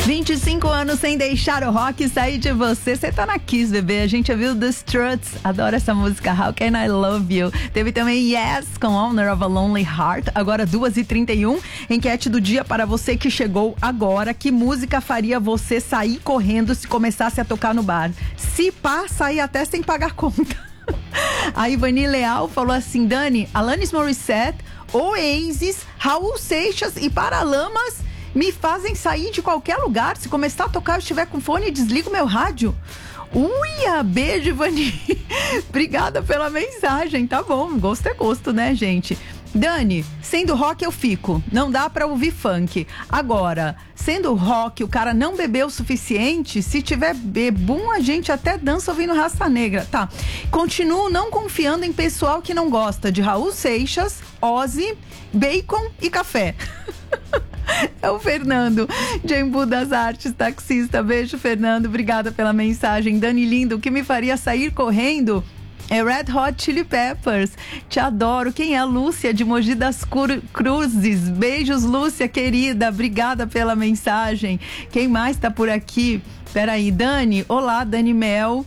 25 anos sem deixar o rock sair de você. Você tá na Kiss, bebê. A gente ouviu The Struts. Adoro essa música. How Can I Love You? Teve também Yes, com Owner of a Lonely Heart. Agora 2h31. Enquete do dia para você que chegou agora. Que música faria você sair correndo se começasse a tocar no bar? Se pá, sair até sem pagar conta. A Ivani Leal falou assim: Dani, Alanis Morissette, Oasis, Raul Seixas e Paralamas me fazem sair de qualquer lugar. Se começar a tocar, eu estiver com fone, desligo meu rádio. Uia, beijo, Ivani. Obrigada pela mensagem. Tá bom, gosto é gosto, né, gente? Dani, sendo rock eu fico. Não dá pra ouvir funk. Agora, sendo rock, o cara não bebeu o suficiente. Se tiver bebum, a gente até dança ouvindo Raça Negra. Tá. Continuo não confiando em pessoal que não gosta de Raul Seixas, Ozzy, bacon e café. É o Fernando, de Embu das Artes, taxista. Beijo, Fernando. Obrigada pela mensagem. Dani lindo, o que me faria sair correndo é Red Hot Chili Peppers. Te adoro. Quem é a Lúcia, de Mogi das Cruzes? Beijos, Lúcia, querida. Obrigada pela mensagem. Quem mais tá por aqui? Peraí, Dani. Olá, Dani Mel.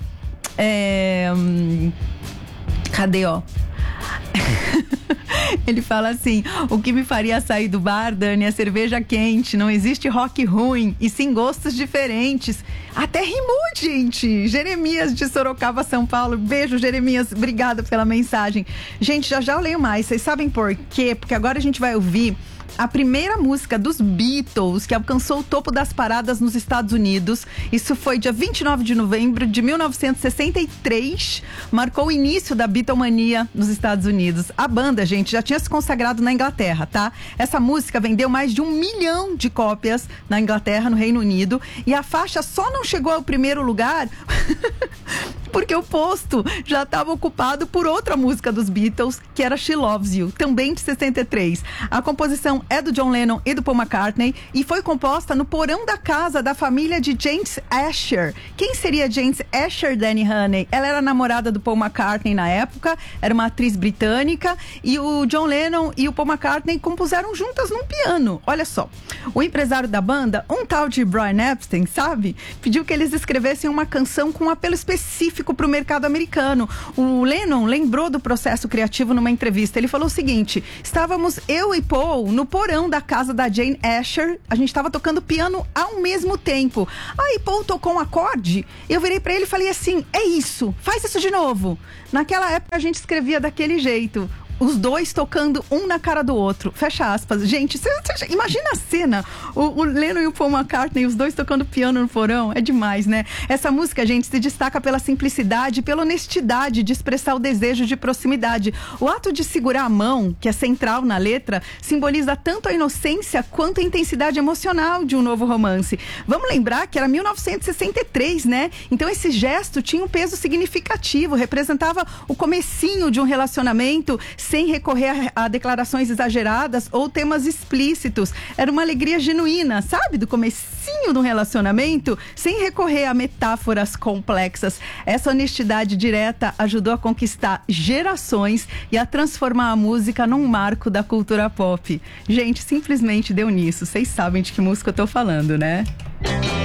Cadê, ó? Ele fala assim: o que me faria sair do bar, Dani, é cerveja quente. Não existe rock ruim, e sim gostos diferentes. Até rimou, gente. Jeremias, de Sorocaba, São Paulo. Beijo, Jeremias. Obrigada pela mensagem. Gente, já eu leio mais. Vocês sabem por quê? Porque agora a gente vai ouvir a primeira música dos Beatles que alcançou o topo das paradas nos Estados Unidos. Isso foi dia 29 de novembro de 1963. Marcou o início da Beatlemania nos Estados Unidos. A banda, gente, já tinha se consagrado na Inglaterra, tá? Essa música vendeu mais de 1 milhão de cópias na Inglaterra, no Reino Unido. E a faixa só não chegou ao primeiro lugar porque o posto já estava ocupado por outra música dos Beatles, que era She Loves You, também de 63. A composição é do John Lennon e do Paul McCartney e foi composta no porão da casa da família de James Asher. Quem seria James Asher, Danny Honey? Ela era namorada do Paul McCartney na época, era uma atriz britânica, e o John Lennon e o Paul McCartney compuseram juntas num piano. Olha só, o empresário da banda, um tal de Brian Epstein, sabe? Pediu que eles escrevessem uma canção com um apelo específico para o mercado americano. O Lennon lembrou do processo criativo numa entrevista. Ele falou o seguinte: estávamos eu e Paul no porão da casa da Jane Asher, a gente estava tocando piano ao mesmo tempo. Aí Paul tocou um acorde, eu virei para ele e falei assim: é isso, faz isso de novo. Naquela época a gente escrevia daquele jeito, os dois tocando um na cara do outro. Fecha aspas. Gente, você imagina a cena. O Lennon e o Paul McCartney, os dois tocando piano no porão. É demais, né? Essa música, gente, se destaca pela simplicidade, pela honestidade de expressar o desejo de proximidade. O ato de segurar a mão, que é central na letra, simboliza tanto a inocência quanto a intensidade emocional de um novo romance. Vamos lembrar que era 1963, né? Então esse gesto tinha um peso significativo, representava o comecinho de um relacionamento sem recorrer a declarações exageradas ou temas explícitos. Era uma alegria genuína, sabe? Do comecinho do relacionamento, sem recorrer a metáforas complexas. Essa honestidade direta ajudou a conquistar gerações e a transformar a música num marco da cultura pop. Gente, simplesmente deu nisso. Vocês sabem de que música eu tô falando, né?